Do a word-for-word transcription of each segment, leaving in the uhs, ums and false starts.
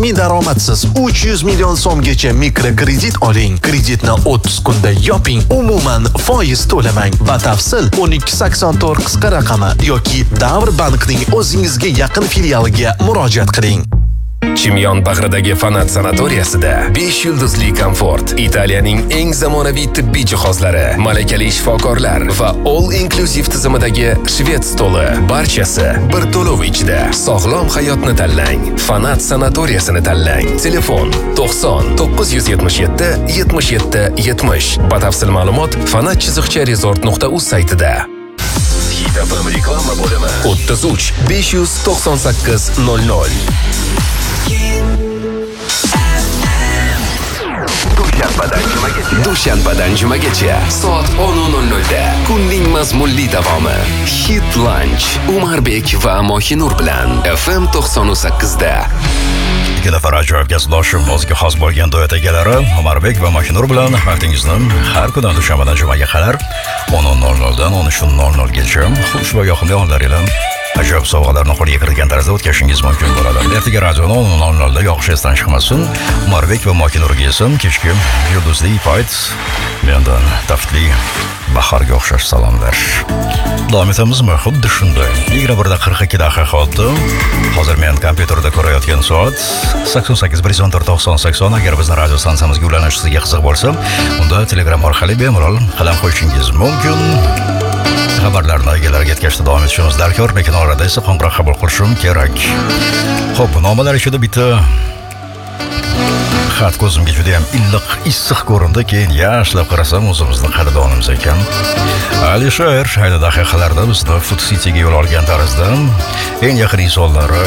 daromadsiz uch yuz million so'mgacha mikrokredit oling. Kreditni o'ttiz kunda yoping. Umuman foiz to'lamang. Batafsil o'n ikki sakson to'rt qisqa raqami yoki Davr bankning o'zingizga yaqin filialiga murojaat qiling. Chimyon bag'ridagi Fanat sanatoriyasida besh yulduzli komfort, Italiyaning eng zamonaviy tibbiy jihozlari, malakali shifokorlar va all inclusive tizimidagi shved stoli, barchasi bir to'lov ichida. Sog'lom hayotni tanlang. Fanat sanatoriyasini tanlang. Telefon to'qson to'qqiz yuz yetmish yetti yetmish yetti yetmish. Batafsil ma'lumot fanat chiziqcha resort nuqta uz saytida. Hit F M reklama bo'limi o'ttiz uch besh yuz to'qson sakkiz nol nol. Dushanbadan jumagacha. Dushanbadan jumagacha soat o'n nol nol da kunning mazmunli davomi. Hit Lunch Umarbek va Mohinur bilan F M to'qson sakkiz da. Ikki nafar ajoyib gazetdoshim o'ziga xos bo'lgan duet egalari Umarbek va Mohinur bilan vaqtingizni har kuni dushanbadan jumaga qadar o'n nol nol dan o'n uch nol nol gacha xush va yoqimli onlar bilan ajoyib sovg'alarni qo'lga kiritgan tarzda o'tkazishingiz mumkin bo'ladi. Ertaga radioni o'n nol nol da yoqish esdan chiqmasin. Umarbek va Mohinurga esa kechki yulduzli payt mendan taftli bahorga o'xshash salomlar. Davom etamizmi? Xuddi shunday. yigirma bir da qirq ikki daqiqa qoldi. Hozir men kompyuterda ko'rayotgan soat sakson sakkiz bir yuz o'n to'rt to'qson sakson. Agar bizning radio stansiyamizga ulanish sizga qiziq bo'lsa, unda Telegram orqali bemalol qalam qo'yishingiz mumkin. Xabarlarni egalariga yetkazishda davom etishimiz darkor, lekin orada esa qo'ng'iroq qabul qilishim kerak. Xo'p, nomalar ichida bitta xat ko'zimga juda ham illiq, issiq ko'rindi. Keyin yaxshilab qarasam, o'zimizning qadrdonimiz ekan. Alisher ayni daqiqalarda bizni Food City'ga yo'l olgan tarzda eng yaqin insonlari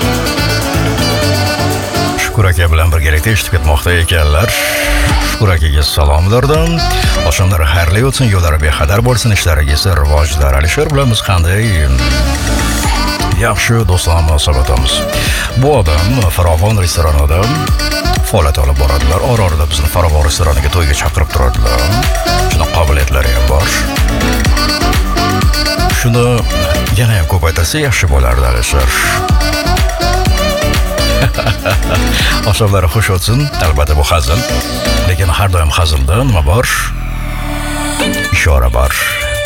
Shukur aka bilan birgalikda eshitib ketmoqda ekanlar. Shukur akaga salomlardan. Oshomlari xayrli o'tsin, yo'llari bexadar bo'lsin, ishlariga esa rivojlar. Alisher bilan biz qanday yaxshi do'stona munosabatimiz. Bu odam Farovon restoranida faoliyat olib boradilar. Or-orada bizni Farovon restoraniga to'yga chaqirib turadilar. Shuna qobiliyatlari ham bor. Shuni yana ham ko'paytirsa yaxshi bo'lardi Alisher. Oshomlari xush o'tsin. Albatta bu hazil. Lekin har doim hazilda nima bor? Ishora bor.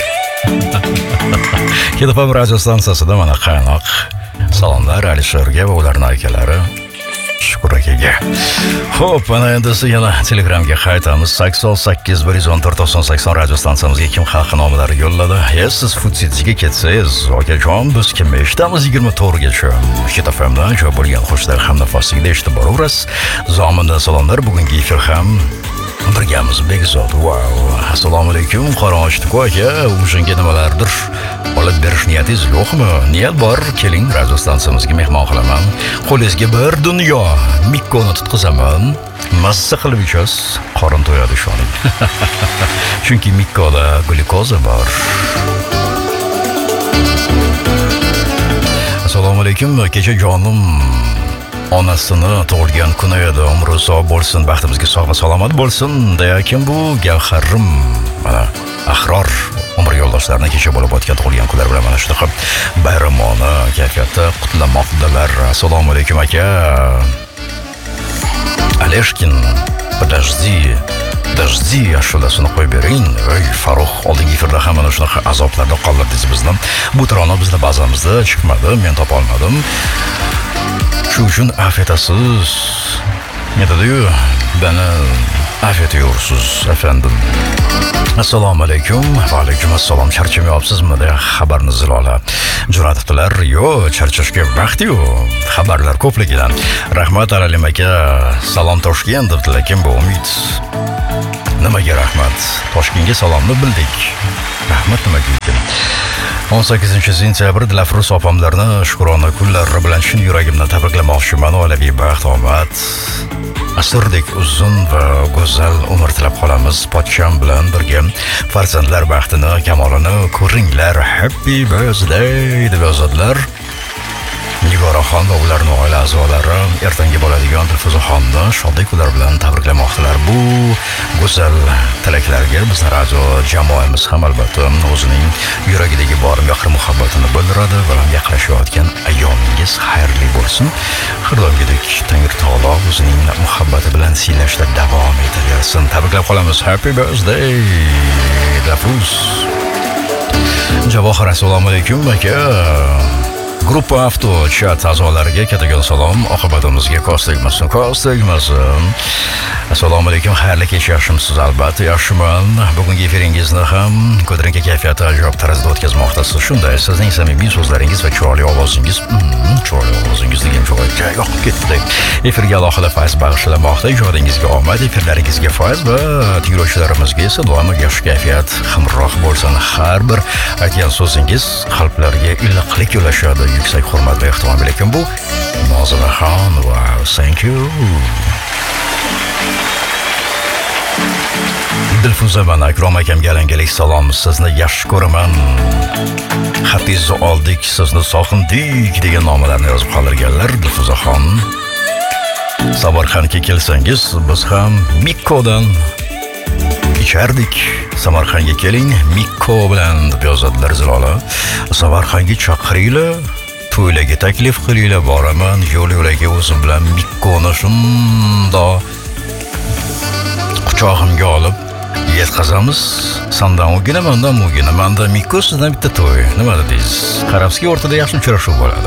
Ketapam radio stansiyasida mana qaynoq salomlar Alisherga va ularning akalari Shukur akaga. Xo'p, mana endi yana Telegramga qaytamiz. sakson sakkiz bir yuz o'n to'rt to'qson sakson radio stansiyamizga kim xalq nomlari yo'lladi. Ya siz Food City'ga ketsangiz, okajon biz kimni eshitamiz yigirma to'rt gacha. Hit F M dan joy bo'lgan xushlar ham nafosligida eshitib boraverasiz. Zomindan salomlar. Bugungi efir ham birgamiz Begzod. Wow. Assalomu alaykum. Qorong'uchiq aka, o'shanga nimalardir olib berish niyatingiz yo'qmi? Niyat bor, keling radio stansiyamizga mehmon qilaman. Qo'lingizga bir dunyo mikkoni tutqizaman. Massa qilib ichasiz, qorin to'yadi ishoning. Chunki mikkoda glyukoza bor. Assalomu alaykum. Kecha jonim onasini tug'ilgan kuni edi. Umri uzoq bo'lsin, baxtimizga sog' va salomat bo'lsin. Deyakim bu Gavharim. Mana Ahror umr yo'ldoshlarini kecha bo'lib o'tgan tug'ilgan kunlar bilan mana shunaqa bayramona kayfiyatda qutlamoqdalar. Assalomu alaykum aka. Aleshkin, подожди. Dajdi ashulasini qo'yib bering. Ey Farux, oldingi efirda ham mana shunaqa azoblarda qoldirdingiz bizni. Bu tarona bizning bazamizda chiqmadi, men topa olmadim. Shu uchun afv etasiz. Ne dedi-yu? Beni afv etiyorsiz efendim. Assalomu alaykum. Va alaykum assalom. Charchamayapsizmi deya xabarni zilola jo'natibdilar. Yo, charchashga vaqt yo'q. Xabarlar ko'pligidan. Rahmat Alalim aka. Salom Toshkent debdi, lekin bu umid. Nimaga rahmat? Toshkentga salomni bildik. Rahmat nimaga ekan? o'n sakkizinchi sentyabr Dilafruz opamlarni shukrona kunlari bilan chin yuragimdan tabriklamoqchiman. Oilaviy baxt, omad, asrdek uzun va go'zal umr tilab qolamiz. Pochcham bilan birga farzandlar baxtini, kamolini ko'ringlar. Happy birthday deb yozadilar. Nigoraxon va ularning oila a'zolari ertangi bo'ladigan bilan Dilfuzaxonni shodlik kunlar bilan tabriklamoqdalar. Bu go'zal tilaklarga bizning radio jamoamiz ham albatta o'zining yuragidagi bor mehr muhabbatini bildiradi va yaqinlashayotgan ayyomingiz xayrli bo'lsin. Har doimgidek Tangri taolo o'zining muhabbati bilan siylashda davom etaversin. Tabriklab qolamiz. Happy birthday Dilfuz. Javohir, assalomu alaykum aka. Gruppa Avto chat a'zolariga kattakon salom. Oqibatimizga ko'z tegmasin, ko'z tegmasin. Assalomu alaykum. Xayrli kech, yaxshimisiz? Albatta yaxshiman. Bugungi efiringizni ham ko'tarinki kayfiyatda ajoyib tarzda o'tkazmoqdasiz. Shunday, sizning samimiy so'zlaringiz va chiroyli ovozingiz, hmm, chiroyli ovozingiz degan joyga yoqib ketdi. Efirga alohida fayz bag'ishlamoqda. Ijodingizga omad, efirlaringizga fayz va tinglovchilarimizga esa doimo yaxshi kayfiyat hamroh bo'lsin. Har bir aytgan so'zingiz qalblarga iliqlik ulashadi. Yuksak hurmat va ehtirom bilan bu Nozimaxon. Wow, thank you. Dilfuza va Akrom akamga alangalik salom. Sizni yaxshi ko'raman. Xatingizni oldik, sizni sog'indik degan nomalarni yozib qoldirganlar. Dilfuzaxon, Samarqandga kelsangiz, biz ham Mikkodan ichardik. Samarqandga keling, Mikko bilan deb yozadilar Zilola. Samarqandga chaqiringlar, to'ylarga taklif qilinglar, boraman. Yo'l-yo'laga o'zim bilan Mikkoni shunda quchog'imga olib yetkazamiz. Sandan o'gina, mandan o'gina, manda Mikko, sizdan bitta to'y. Nima dedingiz? Qarabski o'rtada yaxshi uchrashuv bo'ladi.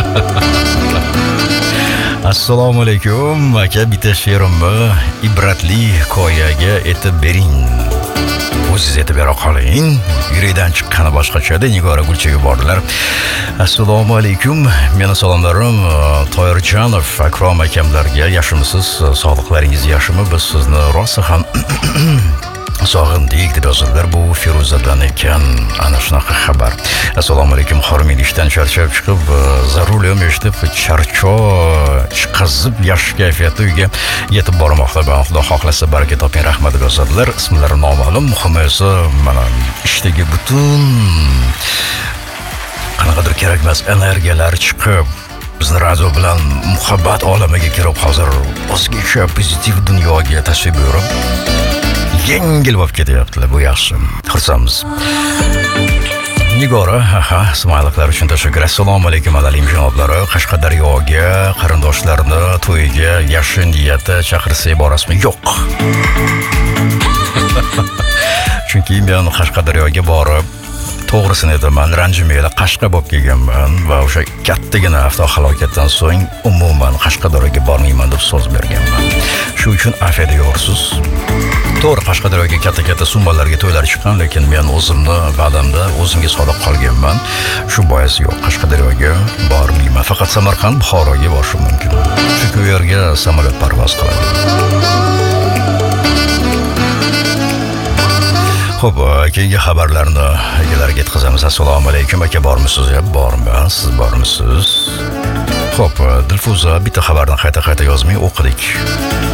Assalomu alaykum aka, bitta she'rimni ibratli koyaga etib bering. O'zingiz etib bera qoling. Yurakdan chiqqani boshqachada Nigora Gulcha yubordilar. Assalomu alaykum. Meni salomlarim Toyirjonov Akrom akamlarga. Yaxshimisiz? Sog'liqlaringiz yaxshimi? Biz sizni rosa ham sog'indik deb yozadilar. Bu Feruzadan ekan. Ana shunaqa xabar. Assalomu alaykum. Xormin ishdan charchab chiqib, zarulim eshitib, charchoq chiqazib, yaxshi kayfiyatda uyga yetib bormoqda. Xudo xohlasa baraka toping, rahmat deb yozadilar. Ismlari noma'lum. Muhimi esa mana ishdagi butun qanaqadir kerakmas energiyalar chiqib, bizni radio bilan muhabbat olamiga kirib, hozir o'zgacha pozitiv dunyoga tashrif buyurib, yengil bo'lib ketyaptilar. Bu yaxshi. Xursandmiz. Nigora, ha, smayliqlar uchun tashakkur. Assalomu alaykum alalim janoblari. Qashqadaryoga qarindoshlarni to'yiga yaxshi niyatda chaqirsak borasizmi? Yo'q. Chunki men Qashqadaryoga borib, to'g'risini aytaman, ranjimela Qashqa bo'lib kelganman va o'sha kattagina avtohalokatdan so'ng umuman Qashqadaryoga bormayman deb so'z berganman. Shu uchun afiyat yorsiz. To'g'ri, Qashqadaryoga katta-katta summalarga to'ylar chiqqan, lekin men o'zimni va'damda o'zimga sodiq qolganman. Shu bois yo'q, Qashqadaryoga bormayman. Faqat Samarqand, Buxoroga borishim mumkin. Chunki u yerga samolyot parvoz qiladi. Xo'p, keyingi xabarlarni egalariga yetkazamiz. Assalomu alaykum aka, bormisiz? Ya, borman. Siz bormisiz? Xo'p, Dilfuza bitta xabarni qayta-qayta yozmay o'qidik.